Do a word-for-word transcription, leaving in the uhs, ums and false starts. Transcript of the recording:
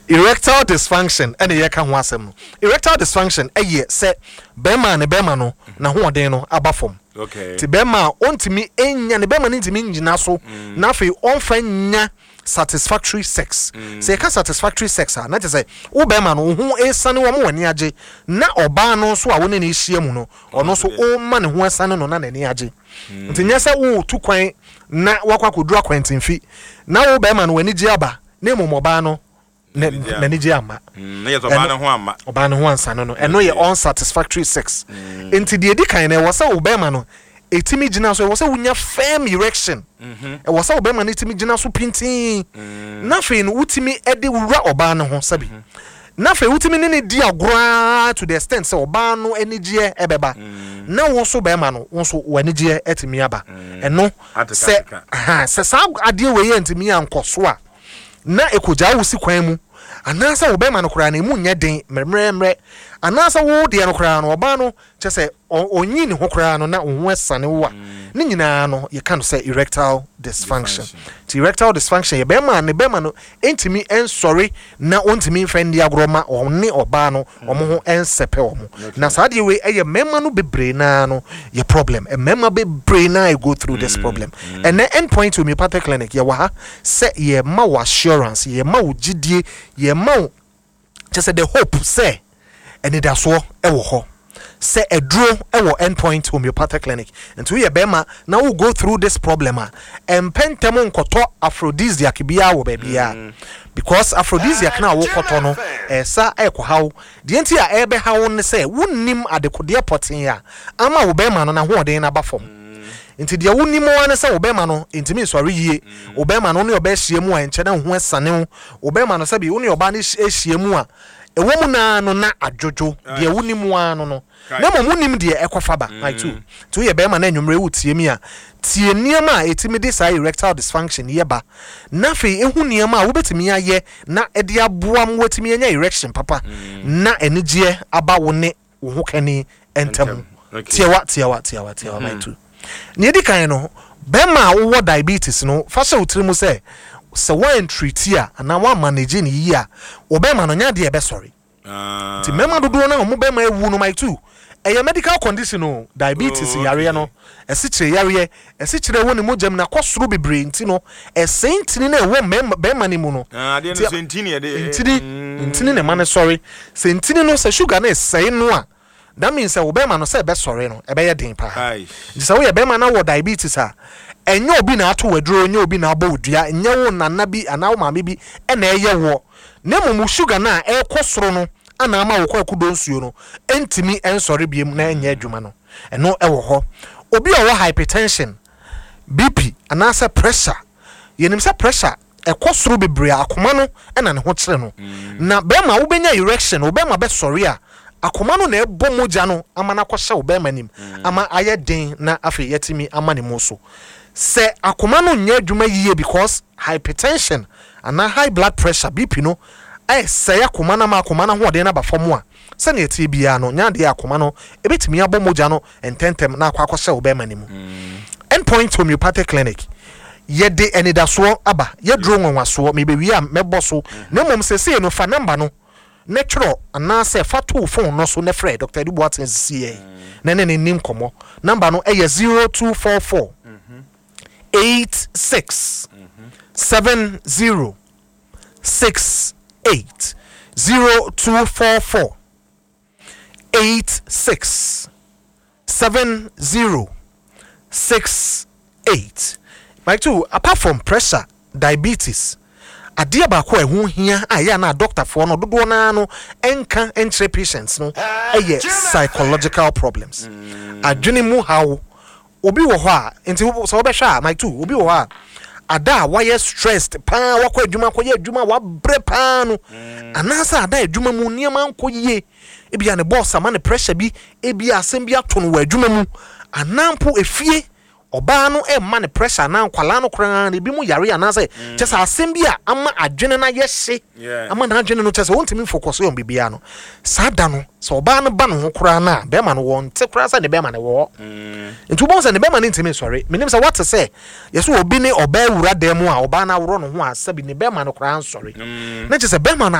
erectile dysfunction and ye ka ho asem no erectile dysfunction eye se bema ne bema no na ho oden no aba fom okay ti bema ontimi enya ne bema ne ntimi ngina so na afi onfa nya satisfactory sex se ka satisfactory sex ha na te say wo bema no ho esane wo mo wani age na oba no so a wo ne ne hia mu no ono so o ma ne ho esane no na ne ne age nti nya se wo tu kwan na wakwa kodura kwantimfi na wo bema no wani gi aba na mo moba no na ni gi ama na ye to ba no ho ama oba no ho ansa no no eno ye unsatisfactory sex enti de edi kan na wo se wo bema no etimi gina so wo se wunya firm erection mhm e wo se wo bema no etimi gina so pintin na fe no utimi ede wura oba no ho sabi na fe utimi ne ne di agora to the extent se oba no enigie ebeba na wo so bema no wo so wanigie etimi aba eno se ha se sa ade we ye ntimi ankoso a na ekoja wo si kwan mu anasa wo bema no kura na mu nya den memremre anasa wo de no kura no oba no chese onyi ni ho kura no na wo esane wo a ni nyina no ye kan say erectile dysfunction ti erectile dysfunction ye bema ne bema no entimi en sorry na ontimi fendi agroma oni oba no omo ho ensepe omo na saade we eye mema no bebre na no ye problem e mema bebre na I go through this problem and the end point to homeopathic clinic ye wa ha say ye ma assurance ye ma ugidie ye ma just the hope say and it aso e wo ho say a draw ewo endpoint homeopathic clinic nti we bema na we go through this problem a empentemo nkoto aphrodisiac bia wo bia because aphrodisiac na wo koto no esa ekwo hawo de enti a ebe hawo ne say wonnim adekode potin a ama wo bema no na ho oden na ba fom nti de wonnim wa ne say wo bema no ntimi sori yie wo bema no ne obehie mu a enche na ho esane wo bema no sabi wo ne oba ne ehie mu a ewo mu na no na adjojo de wonimu anu no na mo munim de ekofa ba like two to ye be ma na nwumre wutie mi a tie niema a etimi de sai erectile dysfunction ye ba na fe ehu niema a wo betimi aye na e de aboa m watimi anya erection papa na enigye aba wo ne wo ho kani entam tiewa tiewa tiewa tiewa like two ne di kan no be ma wo diabetes no fa se utirimu se se one treat ya na one manage ni yi a obema no nya de ebe sorry ah ti mema dodo na mo bema ewu no my two e medical condition no diabetes oh, yare no e si kire yare e si kire woni mo jam na kosoro bebre nti no e sentini na ewo bema ni mu no ah de no sentini e de ntini ntini ne man sorry sentini no se sugar na e sei no a that means e obema no se ebe sorry no ebe ye den pa ai se wo ye bema na wo diabetes a enyo obi na ato waduro enyo obi na aba odua enye wo nana bi anawo maame bi e na eye wo na mum sugar na e kosoro no ana ama wo kwakudo nsuo no entimi ensori biem na enye adwuma no eno e wo ho obi o wo hypertension B P anasa pressure yenim se pressure e kosoro bebre akoma no e na ne ho kire no na be ma wo benya erection wo be ma be sorry a akoma no na ebo moja no ama na kwhye wo be ma nim ama aye den na afi yetimi ama ne mo so se akoma no nya adwuma yiye because hypertension and high blood pressure B P no eh se akoma na ma akoma na ho de na ba fom a se na eti bia no nya de akoma no ebetimi abo moja no ententem na akwa kwhye wo be ma nim endpoint homeopathic clinic ye de enidaso aba ye dro nwanwaso me be wi a meboso na mom se se no fa number no natural and say fatu phone no so ne frɛ Doctor Dubois C A na ne nim komo number no eh zero two four four eight six seven zero six eight zero two four four eight six seven zero six eight. My two apart from pressure, diabetes. Adia ba ko ehun hia aya na doctor for no dodo na no enka entre patients no eye psychological problems adwene mu hawo obi wo ho a enti so wo be hwa my two obi wo ho a ada why stressed pa wakọ adwuma ko ye adwuma wa bre pa no anasa ada adwuma mu niam anko ye ebia ne boss ama ne pressure bi ebia asem bi ato no wa adwuma mu anampo efie oba no e ma ne pressure na nkwala no kran ne bi mu yare anase chese asem bi a ama adwene na yehye ama na adwene no chese wontimi focus on bibia no sada no so oba no ba no ho kran na be ma no won te kran sa ne be ma ne wo ntu bon sa ne be ma ne ntimi sorry menim sa what to say yeso obi ne oba wura dem a oba na woro no ho asabi ne be ma no kran sorry na chese be ma